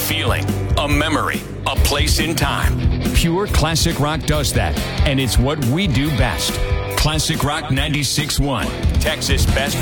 feeling, a memory, a place in time. Pure classic rock does that, and it's what we do best. Classic Rock 96.1, Texas Best